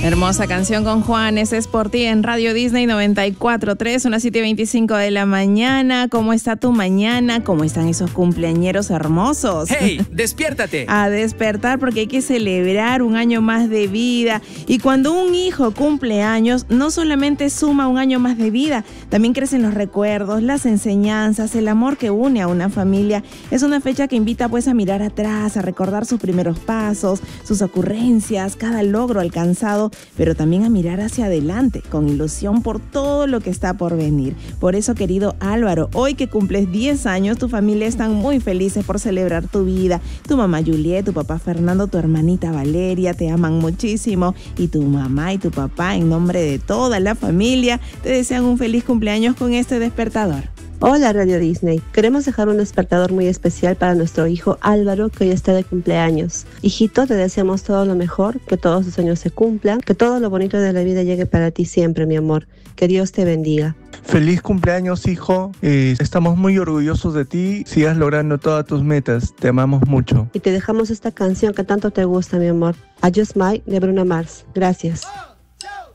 Hermosa canción con Juanes, es por ti en Radio Disney 94.3, unas 7:25 de la mañana. ¿Cómo está tu mañana? ¿Cómo están esos cumpleañeros hermosos? ¡Hey, despiértate! A despertar, porque hay que celebrar un año más de vida. Y cuando un hijo cumple años, no solamente suma un año más de vida, también crecen los recuerdos, las enseñanzas, el amor que une a una familia. Es una fecha que invita pues a mirar atrás, a recordar sus primeros pasos, sus ocurrencias, cada logro alcanzado, pero también a mirar hacia adelante con ilusión por todo lo que está por venir. Por eso, querido Álvaro, hoy que cumples 10 años, tu familia están muy felices por celebrar tu vida. Tu mamá Juliet, tu papá Fernando, tu hermanita Valeria te aman muchísimo, y tu mamá y tu papá, en nombre de toda la familia, te desean un feliz cumpleaños con este despertador. Hola Radio Disney, queremos dejar un despertador muy especial para nuestro hijo Álvaro, que hoy está de cumpleaños. Hijito, te deseamos todo lo mejor, que todos tus sueños se cumplan, que todo lo bonito de la vida llegue para ti siempre, mi amor. Que Dios te bendiga. Feliz cumpleaños, hijo. Estamos muy orgullosos de ti. Sigas logrando todas tus metas. Te amamos mucho. Y te dejamos esta canción que tanto te gusta, mi amor. I Just Might, de Bruno Mars. Gracias.